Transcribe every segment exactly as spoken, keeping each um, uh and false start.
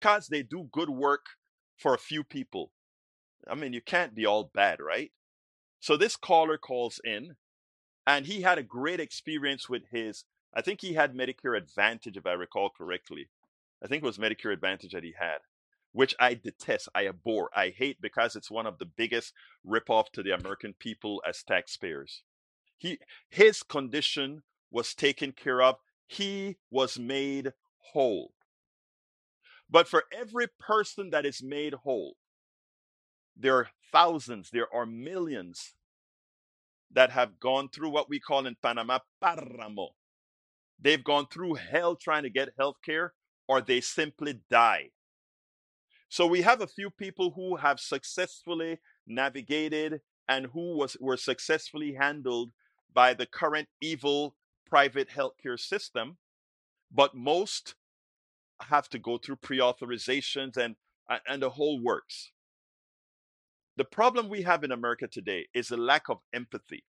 because they do good work for a few people. I mean, you can't be all bad, right? So this caller calls in, and he had a great experience with his, I think he had Medicare Advantage, if I recall correctly. I think it was Medicare Advantage that he had, which I detest, I abhor, I hate, because it's one of the biggest ripoff to the American people as taxpayers. He, his condition was taken care of. He was made whole. But for every person that is made whole, there are thousands, there are millions that have gone through what we call in Panama paramo. They've gone through hell trying to get health care, or they simply die. So we have a few people who have successfully navigated and who was were successfully handled by the current evil private healthcare system, but most have to go through pre-authorizations and and the whole works. The problem we have in America today is a lack of empathy.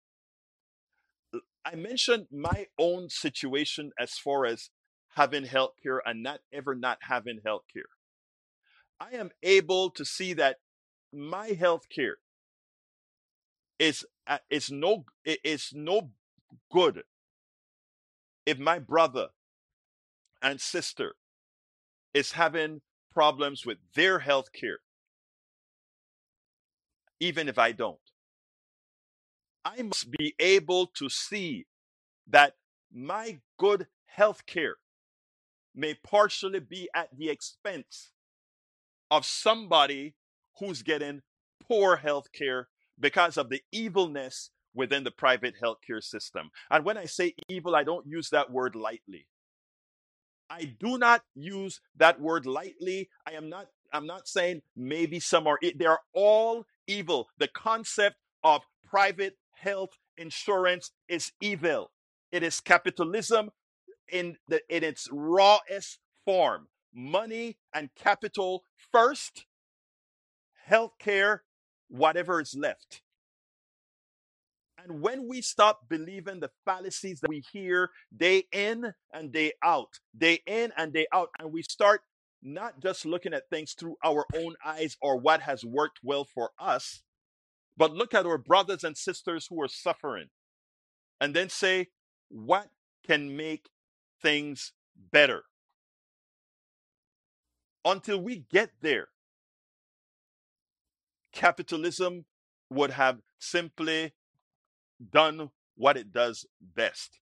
I mentioned my own situation as far as having healthcare and not ever not having healthcare. I am able to see that my healthcare is uh, is no is no good if my brother and sister is having problems with their healthcare, even if I don't. I must be able to see that my good healthcare may partially be at the expense of somebody who's getting poor health care because of the evilness within the private healthcare system. And when I say evil, I don't use that word lightly. I do not use that word lightly. I am not I'm not saying maybe some are they are all evil. The concept of private health insurance is evil. It is capitalism in the in its rawest form. Money and capital first, healthcare, whatever is left. And when we stop believing the fallacies that we hear day in and day out, day in and day out, and we start not just looking at things through our own eyes or what has worked well for us, but look at our brothers and sisters who are suffering and then say, what can make things better? Until we get there, capitalism would have simply done what it does best.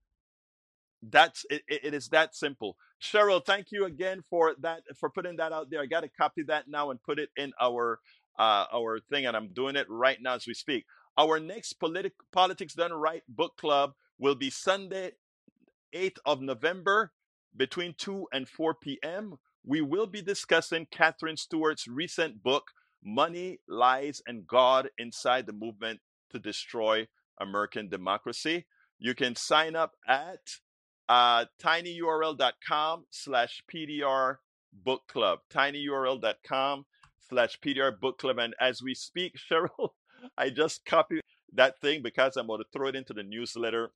That's it, it is that simple. Cheryl, thank you again for that, for putting that out there. I got to copy that now and put it in our uh, our thing, and I'm doing it right now as we speak. Our next politic politics done right book club will be Sunday, eighth of November, between two and four p.m. We will be discussing Catherine Stewart's recent book, Money, Lies, and God Inside the Movement to Destroy American Democracy. You can sign up at uh, tinyurl.com slash PDR book club. tinyurl.com slash PDR book club. And as we speak, Cheryl, I just copied that thing because I'm going to throw it into the newsletter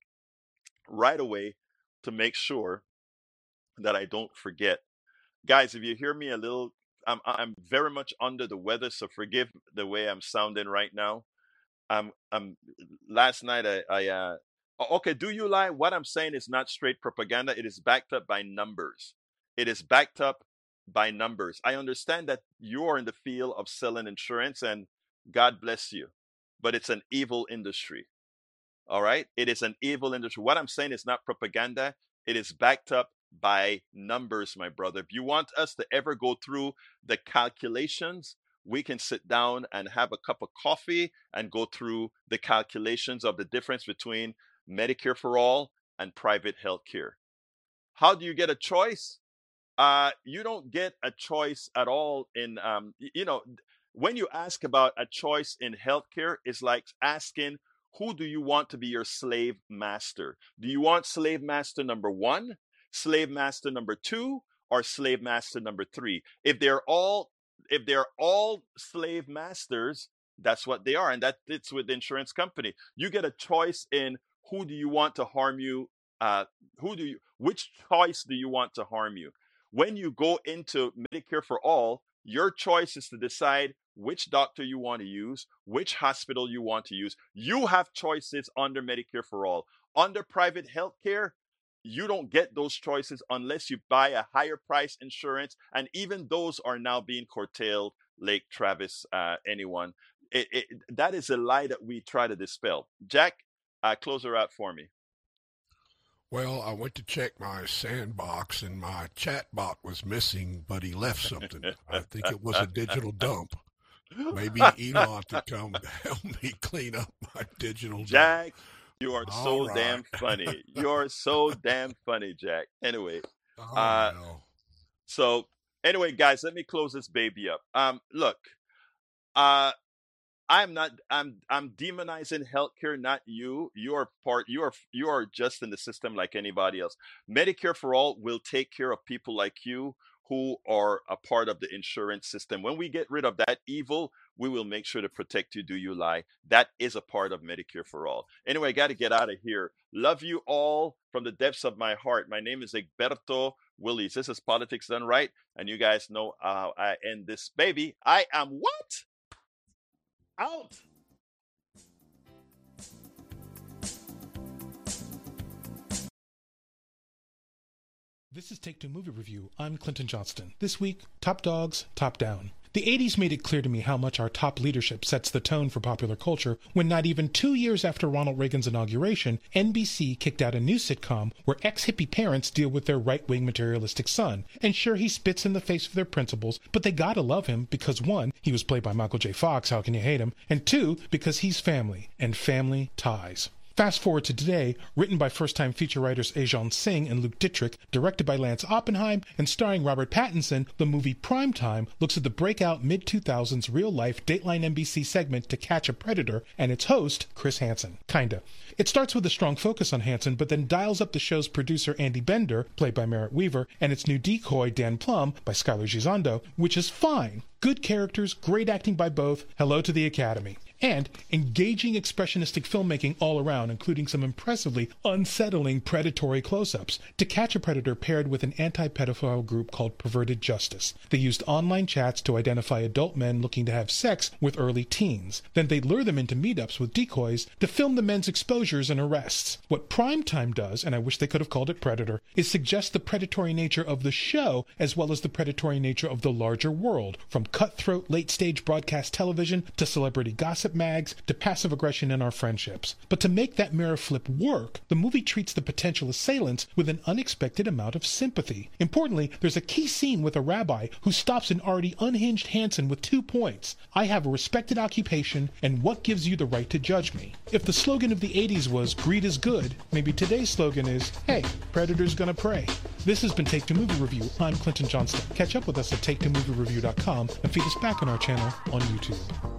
right away to make sure that I don't forget. Guys, if you hear me a little, I'm I'm very much under the weather, so forgive the way I'm sounding right now. I'm I'm last night I, I uh okay, do you lie? What I'm saying is not straight propaganda. It is backed up by numbers. It is backed up by numbers. I understand that you are in the field of selling insurance and God bless you, but it's an evil industry. All right? It is an evil industry. What I'm saying is not propaganda. It is backed up by numbers, my brother. If you want us to ever go through the calculations, we can sit down and have a cup of coffee and go through the calculations of the difference between Medicare for all and private health care. How do you get a choice? Uh, you don't get a choice at all in, um, you know, when you ask about a choice in healthcare, it's like asking, who do you want to be your slave master? Do you want slave master number one, slave master number two, or slave master number three? If they're all if they're all slave masters, that's what they are, and that fits with the insurance company. You get a choice in who do you want to harm you. Uh, who do you? Which choice do you want to harm you? when you go into Medicare for All, your choice is to decide which doctor you want to use, which hospital you want to use. You have choices under Medicare for All. Under private health care, you don't get those choices unless you buy a higher price insurance. And even those are now being curtailed, Lake Travis, uh, anyone. It, it, that is a lie that we try to dispel. Jack, uh, close her out for me. Well, I went to check my sandbox and my chat bot was missing, but he left something. I think it was a digital dump. Maybe Elon could come help me clean up my digital dump. Jack, you are All so right. damn funny. You are so damn funny, Jack. Anyway, Oh, uh, no. so anyway, guys, let me close this baby up. Um, look, uh, I'm not. I'm. I'm demonizing healthcare, not you. You are part. You are. You are just in the system like anybody else. Medicare for All will take care of people like you who are a part of the insurance system. When we get rid of that evil, we will make sure to protect you. Do you lie? That is a part of Medicare for All. Anyway, I got to get out of here. Love you all from the depths of my heart. My name is Egberto Willies. This is Politics Done Right, and you guys know how I end this baby. I am what? Out. This is Take Two Movie Review. I'm Clinton Johnston. This week, top dogs, top down. The eighties made it clear to me how much our top leadership sets the tone for popular culture when not even two years after Ronald Reagan's inauguration, N B C kicked out a new sitcom where ex-hippie parents deal with their right-wing materialistic son. And sure, he spits in the face of their principles, but they gotta love him because one, he was played by Michael J. Fox, how can you hate him? And two, because he's family, and family ties. Fast forward to today, written by first-time feature writers Ajon Singh and Luke Dittrich, directed by Lance Oppenheim, and starring Robert Pattinson, the movie Primetime looks at the breakout mid two thousands real-life Dateline N B C segment To Catch a Predator and its host, Chris Hansen. Kinda. It starts with a strong focus on Hansen, but then dials up the show's producer Andy Bender, played by Merritt Weaver, and its new decoy Dan Plum, by Skylar Gisondo, which is fine. Good characters, great acting by both, hello to the Academy. And engaging expressionistic filmmaking all around, including some impressively unsettling predatory close-ups. To Catch a Predator paired with an anti-pedophile group called Perverted Justice. They used online chats to identify adult men looking to have sex with early teens. Then they'd lure them into meetups with decoys to film the men's exposures and arrests. What Primetime does, and I wish they could have called it Predator, is suggest the predatory nature of the show as well as the predatory nature of the larger world, from cutthroat late-stage broadcast television to celebrity gossip mags to passive aggression in our friendships. But to make that mirror flip work, the movie treats the potential assailants with an unexpected amount of sympathy. Importantly, there's a key scene with a rabbi who stops an already unhinged Hansen with two points. I have a respected occupation, and what gives you the right to judge me? If the slogan of the eighties was greed is good, maybe today's slogan is, hey, Predator's gonna pray. This has been Take Two Movie Review. I'm Clinton Johnston. Catch up with us at take two movie review dot com and feed us back on our channel on YouTube.